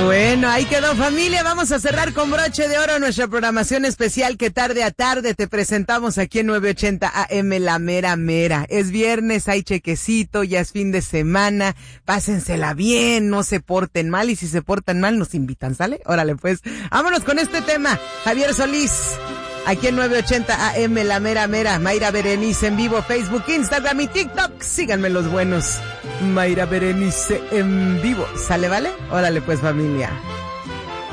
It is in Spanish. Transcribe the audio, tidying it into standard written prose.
Bueno, ahí quedó, familia. Vamos a cerrar con broche de oro nuestra programación especial que tarde a tarde te presentamos aquí en 980 AM La Mera Mera. Es viernes, hay chequecito, ya es fin de semana. Pásensela bien, no se porten mal, y si se portan mal nos invitan, ¿sale? Órale pues, vámonos con este tema. Javier Solís, aquí en 980 AM La Mera Mera. Mayra Berenice en vivo, Facebook, Instagram y TikTok. Síganme los buenos. Mayra Berenice en vivo. ¿Sale, vale? Órale pues, familia.